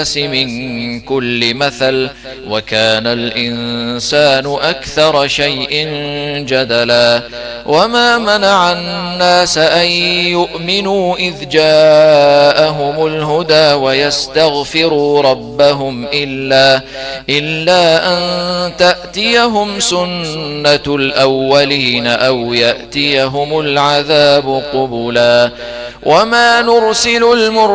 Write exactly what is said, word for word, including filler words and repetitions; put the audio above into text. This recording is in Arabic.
من كل مثل وكان الإنسان أكثر شيء جدلا وما منع الناس أن يؤمنوا إذ جاءهم الهدى ويستغفروا ربهم إلا, إلا أن تأتيهم سنة الأولين أو يأتيهم العذاب قبلا وما نرسل المرسلين